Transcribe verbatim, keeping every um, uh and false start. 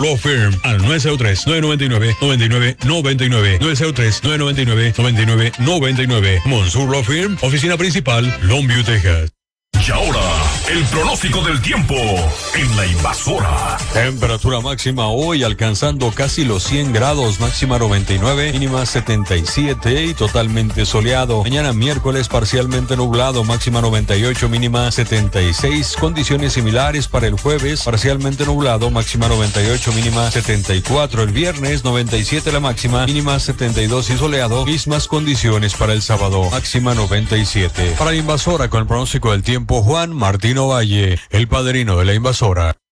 Law Firm al nueve cero tres, nueve nueve nueve, nueve nueve nueve nueve, nueve cero tres, nueve nueve nueve, nueve nueve nueve nueve. Monsoor Law Firm, oficina principal, Longview, Texas. Y ahora, el pronóstico del tiempo en La Invasora. Temperatura máxima hoy alcanzando casi los cien grados, máxima noventa y nueve, mínima setenta y siete y totalmente soleado. Mañana miércoles parcialmente nublado, máxima noventa y ocho, mínima setenta y seis. Condiciones similares para el jueves, parcialmente nublado, máxima noventa y ocho, mínima setenta y cuatro. El viernes noventa y siete la máxima, mínima setenta y dos y soleado. Mismas condiciones para el sábado, máxima noventa y siete. Para La Invasora con el pronóstico del tiempo, Juan Martino Valle, el padrino de La Invasora.